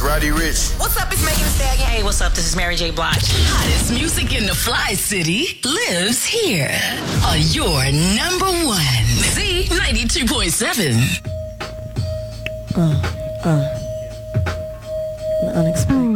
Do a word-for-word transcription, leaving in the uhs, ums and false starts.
Roddy Ricch. What's up, it's Megan Thee Stallion. Hey, what's up? This is Mary J. Blige. Hottest music in the Fly City lives here on your number one Z ninety-two point seven. Uh, uh, unexpected.